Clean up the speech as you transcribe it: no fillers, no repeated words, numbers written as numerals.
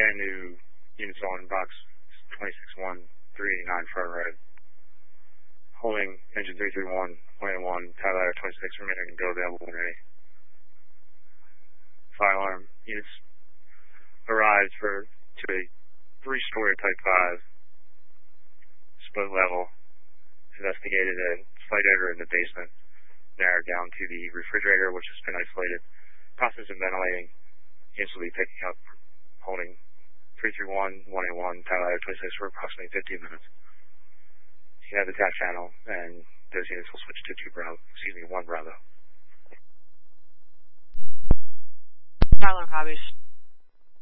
brand new units on box 26-1, 389 front right. Holding engine 331, 181, power ladder 26 remaining go available when ready. Fire alarm units arrived to a 3-story Type 5 split level. Investigated a slight error in the basement, narrowed down to the refrigerator, which has been isolated. Process of ventilating, instantly picking up, holding 331, 181, power ladder 26 for approximately 15 minutes. You have the tap channel, and those units will switch to 1 Bravo. Fire alarm copies.